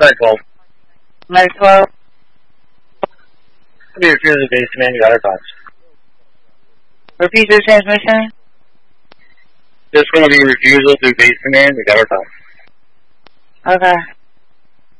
912. 912. Be refused the base command, you got our thoughts. Repeat your transmission. This will be refusal through base command, we got our thoughts. Okay.